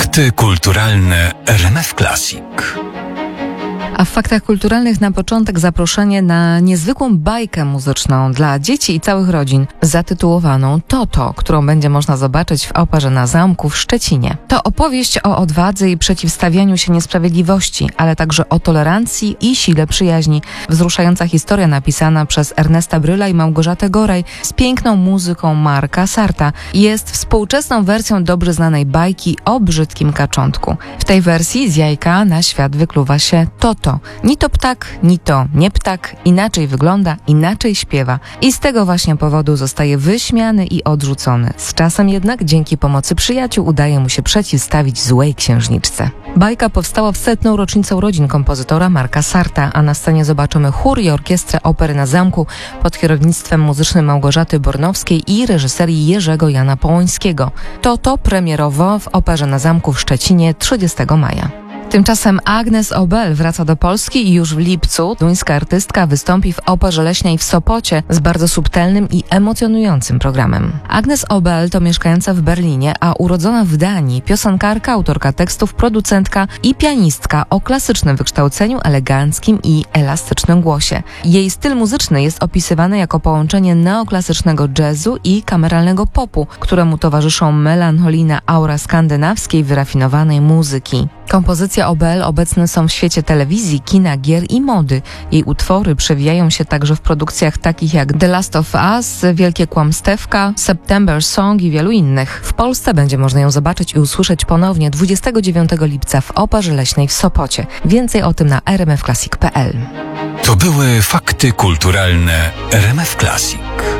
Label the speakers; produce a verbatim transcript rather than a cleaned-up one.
Speaker 1: Fakty kulturalne R M F Classic.
Speaker 2: A w faktach kulturalnych na początek zaproszenie na niezwykłą bajkę muzyczną dla dzieci i całych rodzin zatytułowaną Toto, którą będzie można zobaczyć w Operze na Zamku w Szczecinie. To opowieść o odwadze i przeciwstawianiu się niesprawiedliwości, ale także o tolerancji i sile przyjaźni. Wzruszająca historia napisana przez Ernesta Bryla i Małgorzatę Goraj z piękną muzyką Marka Sarta jest współczesną wersją dobrze znanej bajki o brzydkim kaczątku. W tej wersji z jajka na świat wykluwa się Toto. Ni to ptak, ni to nie ptak, inaczej wygląda, inaczej śpiewa i z tego właśnie powodu zostaje wyśmiany i odrzucony. Z czasem jednak dzięki pomocy przyjaciół udaje mu się przeciwstawić złej księżniczce. Bajka powstała w setną rocznicę urodzin kompozytora Marka Sarta, a na scenie zobaczymy chór i orkiestrę Opery na Zamku pod kierownictwem muzycznym Małgorzaty Bornowskiej i reżyserii Jerzego Jana Połońskiego. Toto premierowo w Operze na Zamku w Szczecinie trzydziestego maja. Tymczasem Agnes Obel wraca do Polski i już w lipcu duńska artystka wystąpi w Operze Leśnej w Sopocie z bardzo subtelnym i emocjonującym programem. Agnes Obel to mieszkająca w Berlinie, a urodzona w Danii piosenkarka, autorka tekstów, producentka i pianistka o klasycznym wykształceniu, eleganckim i elastycznym głosie. Jej styl muzyczny jest opisywany jako połączenie neoklasycznego jazzu i kameralnego popu, któremu towarzyszą melancholijna aura skandynawskiej, wyrafinowanej muzyki. Kompozycje Obel obecne są w świecie telewizji, kina, gier i mody. Jej utwory przewijają się także w produkcjach takich jak The Last of Us, Wielkie Kłamstewka, September Song i wielu innych. W Polsce będzie można ją zobaczyć i usłyszeć ponownie dwudziestego dziewiątego lipca w Operze Leśnej w Sopocie. Więcej o tym na r m f classic kropka p l.
Speaker 1: To były fakty kulturalne R M F Classic.